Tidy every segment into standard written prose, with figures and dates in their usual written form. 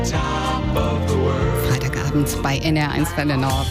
Freitagabend bei NR1 Welle Nord.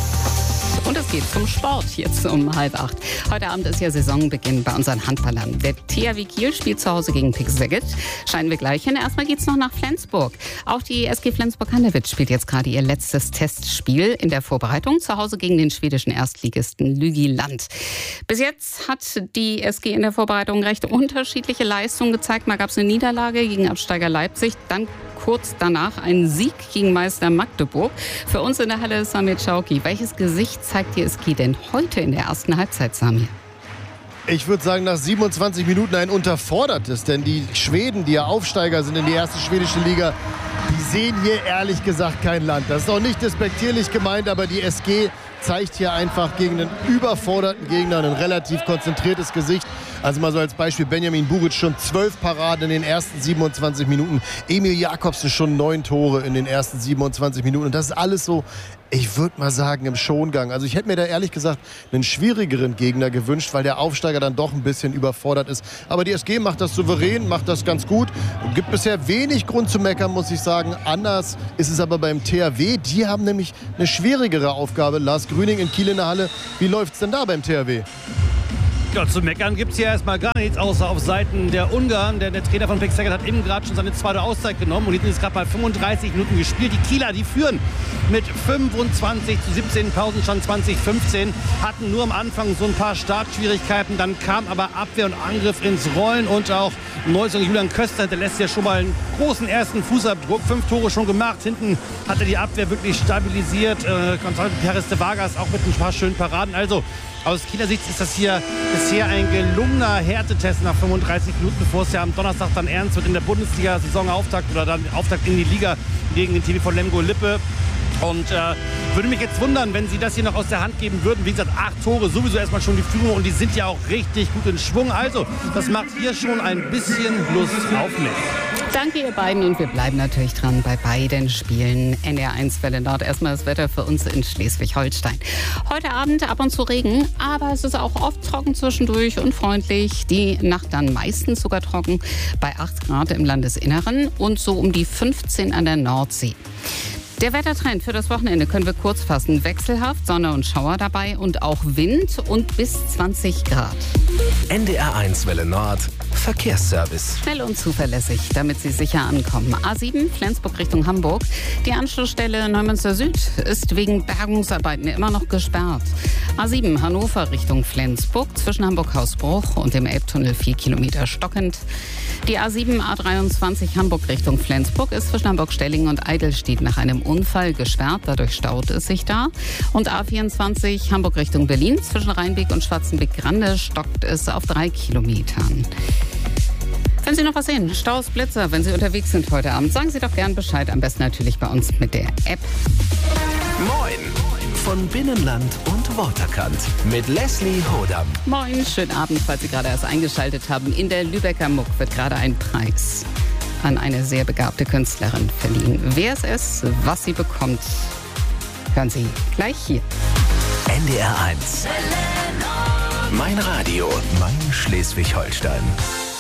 Und es geht zum Sport jetzt um 7:30. Heute Abend ist ja Saisonbeginn bei unseren Handballern. Der THW Kiel spielt zu Hause gegen Pick Szeged. Scheinen wir gleich hin. Erstmal geht's noch nach Flensburg. Auch die SG Flensburg-Handewitt spielt jetzt gerade ihr letztes Testspiel in der Vorbereitung zu Hause gegen den schwedischen Erstligisten Lugi Land. Bis jetzt hat die SG in der Vorbereitung recht unterschiedliche Leistungen gezeigt. Mal gab es eine Niederlage gegen Absteiger Leipzig, dann kurz danach ein Sieg gegen Meister Magdeburg. Für uns in der Halle ist Samir Chauki. Welches Gesicht zeigt die SG denn heute in der ersten Halbzeit, Samir? Ich würde sagen, nach 27 Minuten ein unterfordertes. Denn die Schweden, die ja Aufsteiger sind in die erste schwedische Liga, die sehen hier ehrlich gesagt kein Land. Das ist auch nicht despektierlich gemeint, aber die SG zeigt hier einfach gegen einen überforderten Gegner ein relativ konzentriertes Gesicht. Also mal so als Beispiel, Benjamin Buric schon 12 Paraden in den ersten 27 Minuten. Emil Jakobsen schon 9 Tore in den ersten 27 Minuten. Und das ist alles so, ich würde mal sagen, im Schongang. Also ich hätte mir da ehrlich gesagt einen schwierigeren Gegner gewünscht, weil der Aufsteiger dann doch ein bisschen überfordert ist. Aber die SG macht das souverän, macht das ganz gut. Und gibt bisher wenig Grund zu meckern, muss ich sagen. Anders ist es aber beim THW. Die haben nämlich eine schwierigere Aufgabe. Lars Grüning in Kiel in der Halle. Wie läuft's denn da beim THW? Ja, zu meckern gibt es hier erstmal gar nichts, außer auf Seiten der Ungarn. Denn der Trainer von Pick Szeged hat eben gerade schon seine zweite Auszeit genommen. Und die sind jetzt gerade mal 35 Minuten gespielt. Die Kieler, die führen mit 25:17, Pausenstand 20:15. Hatten nur am Anfang so ein paar Startschwierigkeiten. Dann kam aber Abwehr und Angriff ins Rollen. Und auch Neuzugang Julian Köster hinterlässt ja schon mal einen großen ersten Fußabdruck. 5 Tore schon gemacht. Hinten hat er die Abwehr wirklich stabilisiert. Perez de Vargas auch mit ein paar schönen Paraden. Also aus Kieler Sicht ist das hier bisher ein gelungener Härtetest nach 35 Minuten, bevor es ja am Donnerstag dann ernst wird in der Bundesliga-Saisonauftakt oder dann Auftakt in die Liga gegen den TV von Lemgo Lippe. Und würde mich jetzt wundern, wenn sie das hier noch aus der Hand geben würden. Wie gesagt, 8 Tore, sowieso erstmal schon die Führung und die sind ja auch richtig gut in Schwung. Also, das macht hier schon ein bisschen Lust auf mich. Danke ihr beiden und wir bleiben natürlich dran bei beiden Spielen. NR1 Welle Nord. Erstmal das Wetter für uns in Schleswig-Holstein. Heute Abend ab und zu Regen, aber es ist auch oft trocken zwischendurch und freundlich. Die Nacht dann meistens sogar trocken bei 8 Grad im Landesinneren und so um die 15 an der Nordsee. Der Wettertrend für das Wochenende können wir kurz fassen. Wechselhaft, Sonne und Schauer dabei und auch Wind und bis 20 Grad. NDR1 Welle Nord. Verkehrsservice. Schnell und zuverlässig, damit Sie sicher ankommen. A7 Flensburg Richtung Hamburg. Die Anschlussstelle Neumünster Süd ist wegen Bergungsarbeiten immer noch gesperrt. A7 Hannover Richtung Flensburg zwischen Hamburg-Hausbruch und dem Elbtunnel 4 Kilometer stockend. Die A7 A23 Hamburg Richtung Flensburg ist zwischen Hamburg-Stellingen und Eidelstedt nach einem Unfall gesperrt. Dadurch staut es sich da. Und A24 Hamburg Richtung Berlin zwischen Rheinbeek und Schwarzenbeck-Grande stockt es auf 3 Kilometern. Wenn Sie noch was sehen, Staus, Blitzer, wenn Sie unterwegs sind heute Abend, sagen Sie doch gern Bescheid. Am besten natürlich bei uns mit der App. Moin von Binnenland und Waterkant mit Leslie Hodam. Moin, schönen Abend, falls Sie gerade erst eingeschaltet haben. In der Lübecker Muck wird gerade ein Preis an eine sehr begabte Künstlerin verliehen. Wer es ist, was sie bekommt, hören Sie gleich hier. NDR1. Mein Radio, mein Schleswig-Holstein.